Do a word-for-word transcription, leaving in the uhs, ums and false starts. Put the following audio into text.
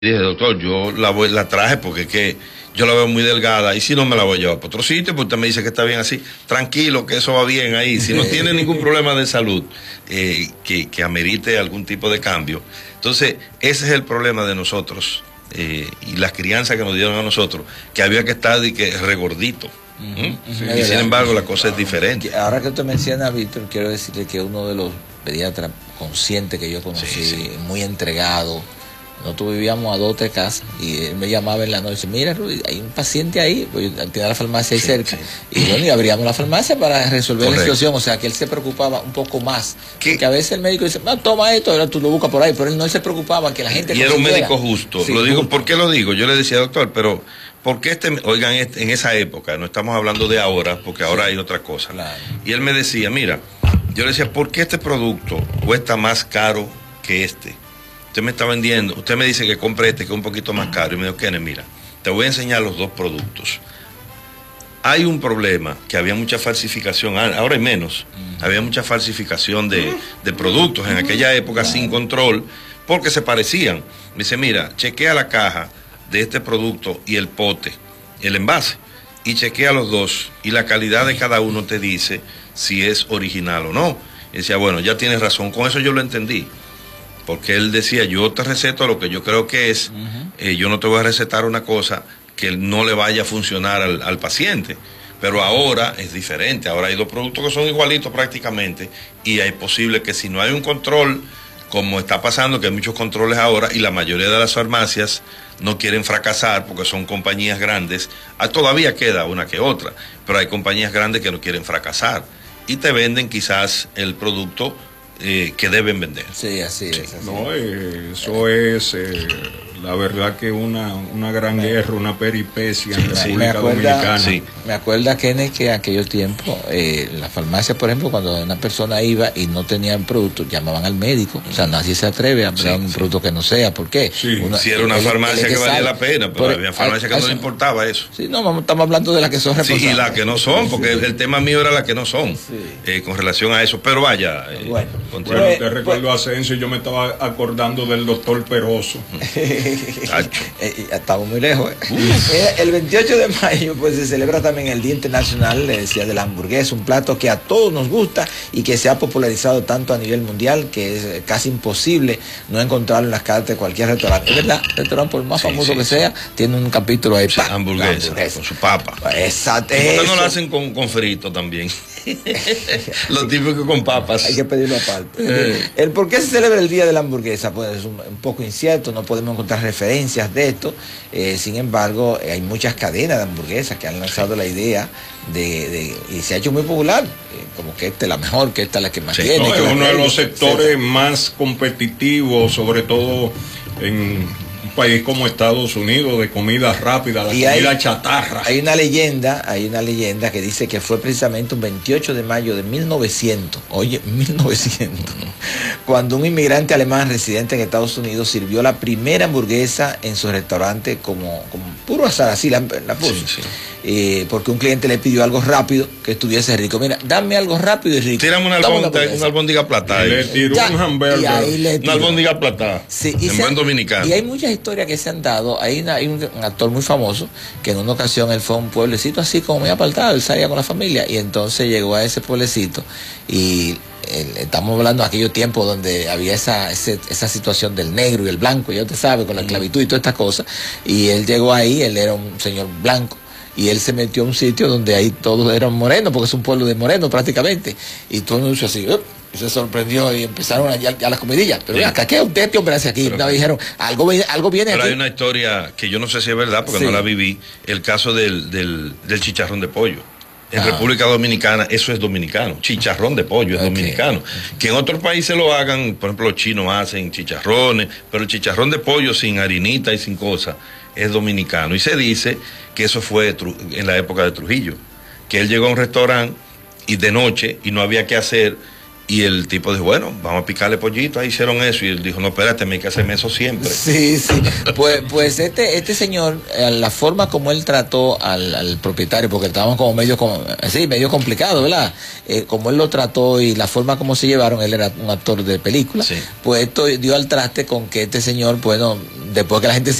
Dije, doctor, yo la, voy, la traje porque es que yo la veo muy delgada y si no me la voy a llevar para otro sitio, pues usted me dice que está bien así, tranquilo, que eso va bien ahí. Si no tiene ningún problema de salud eh, que, que amerite algún tipo de cambio. Entonces, ese es el problema de nosotros eh, y las crianzas que nos dieron a nosotros, que había que estar de que regordito. ¿Mm? Sí, y sin embargo, la cosa es diferente. Ahora que usted menciona a Víctor, quiero decirle que uno de los pediatras conscientes que yo conocí, sí, sí. muy entregado. Nosotros vivíamos a dos o tres casas y él me llamaba en la noche, mira Rudy, hay un paciente ahí, pues tiene la farmacia ahí sí, cerca, sí. y bueno, y abríamos la farmacia para resolver Correcto. la situación, o sea que él se preocupaba un poco más, ¿Qué? que a veces el médico dice, no, toma esto, ahora tú lo buscas por ahí, pero él no se preocupaba que la gente... Y era un médico justo, sí, lo digo, justo. ¿Por qué lo digo? Yo le decía, doctor, pero ¿por qué este, oigan, en esa época, no estamos hablando de ahora, porque ahora sí. hay otra cosa, claro. y él me decía, mira, yo le decía, ¿por qué este producto cuesta más caro que este? Usted me está vendiendo, usted me dice que compre este que es un poquito más caro y me dijo, Kenneth, mira, te voy a enseñar los dos productos. Hay un problema, que había mucha falsificación, ahora hay menos, había mucha falsificación de, de productos en aquella época sin control, porque se parecían. Me dice, mira, chequea la caja de este producto y el pote, el envase, y chequea los dos, y la calidad de cada uno te dice si es original o no. Y decía, bueno, ya tienes razón, con eso yo lo entendí. Porque él decía, yo te receto lo que yo creo que es, uh-huh. eh, yo no te voy a recetar una cosa que no le vaya a funcionar al, al paciente. Pero ahora es diferente, ahora hay dos productos que son igualitos prácticamente y es posible que si no hay un control, como está pasando, que hay muchos controles ahora y la mayoría de las farmacias no quieren fracasar porque son compañías grandes, ah, todavía queda una que otra, pero hay compañías grandes que no quieren fracasar y te venden quizás el producto Eh, que deben vender. Sí, así es. Sí. Así. No, eh, eso es eh, la verdad que una, una gran sí. guerra, una peripecia sí, en la sí. República Dominicana. Sí. Me acuerda, Kenneth, que en aquellos tiempos, eh, la farmacia, por ejemplo, cuando una persona iba y no tenía el producto, llamaban al médico. O sea, nadie se atreve a comprar sí, un sí. producto que no sea. ¿Por qué? Sí. Una, si era una el, farmacia el, el que, que valía sale. la pena, pero por, había farmacias que a, no le importaba eso. Sí, no, estamos hablando de las que son responsables. Sí, y las que no son, porque sí. el tema mío era las que no son, sí. eh, con relación a eso. Pero vaya, eh, bueno, bueno, te recuerdo a Asensio, yo me estaba acordando del doctor Peroso. Estamos muy lejos. ¿eh? El veintiocho de mayo pues se celebra también el Día Internacional, le decía, de la hamburguesa, un plato que a todos nos gusta y que se ha popularizado tanto a nivel mundial que es casi imposible no encontrarlo en las cartas de cualquier restaurante. Es verdad, el restaurante por más sí, famoso sí, que sí. sea, tiene un capítulo ahí. Sí, hamburguesa, hamburguesa, con su papa. Exacto. ¿Y por qué no lo hacen con, con frito también? Lo típico con papas. Hay que pedirlo aparte. Eh. El por qué se celebra el Día de la Hamburguesa, pues es un, un poco incierto, no podemos encontrar referencias de esto. Eh, sin embargo, eh, hay muchas cadenas de hamburguesas que han lanzado sí. la idea de, de y se ha hecho muy popular, eh, como que esta es la mejor, que esta es la que más sí, tiene. No, que es uno de los sectores etcétera. más competitivos, sobre todo en un país como Estados Unidos, de comida rápida, la y comida hay, chatarra. Hay una leyenda, hay una leyenda que dice que fue precisamente un veintiocho de mayo de mil novecientos, oye, mil novecientos, cuando un inmigrante alemán residente en Estados Unidos sirvió la primera hamburguesa en su restaurante como, como puro azar, así la, la puso. Sí, sí. Eh, porque un cliente le pidió algo rápido que estuviese rico. Mira, dame algo rápido y rico. Tírame una, albóndiga, una albóndiga platada. Le tiró ya, un hamburger. Una albóndiga platada. Sí, en buen dominicano. Y hay muchas historias que se han dado. Hay, una, hay un, un actor muy famoso que en una ocasión él fue a un pueblecito así como muy apartado. Él salía con la familia y entonces llegó a ese pueblecito y el, estamos hablando de aquellos tiempos donde había esa, ese, esa situación del negro y el blanco, ya usted sabe, con la esclavitud y todas estas cosas. Y él llegó ahí, él era un señor blanco. Y él se metió a un sitio donde ahí todos eran morenos, porque es un pueblo de morenos prácticamente. Y todo el mundo hizo así, ¡up! Y se sorprendió y empezaron ya, ya las comidillas. Pero sí. acá, ¿qué usted, hombre, hace aquí? No, dijeron, algo, algo viene pero aquí. Hay una historia que yo no sé si es verdad, porque sí. no la viví, el caso del, del, del chicharrón de pollo. En ah. República Dominicana, eso es dominicano. Chicharrón de pollo es okay. dominicano. Que en otros países lo hagan, por ejemplo, los chinos hacen chicharrones, pero el chicharrón de pollo sin harinita y sin cosas es dominicano. Y se dice que eso fue en la época de Trujillo, que él llegó a un restaurante y de noche y no había qué hacer Y el tipo dijo, bueno, vamos a picarle pollito, ahí hicieron eso. Y él dijo, no, espérate, me hay que hacerme eso siempre. Sí, sí. Pues, pues este, este señor, la forma como él trató al, al propietario, porque estábamos como medio, como, sí, medio complicado, ¿verdad? Eh, como él lo trató y la forma como se llevaron, él era un actor de película, sí. Pues esto dio al traste con que este señor, bueno, después que la gente